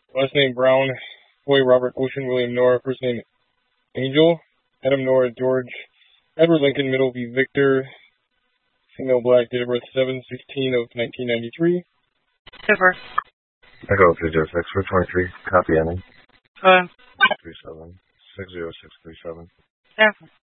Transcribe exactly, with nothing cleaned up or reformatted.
Last name Brown. Boy Robert Ocean William Nora. First name Angel. Adam Nora George. Edward Lincoln Middle V Victor. Female black. Date of birth seven sixteen of nineteen ninety-three. Super. Echo three zero six four twenty-three. Copy ending. Go ahead. three seven six zero six three seven. Yeah.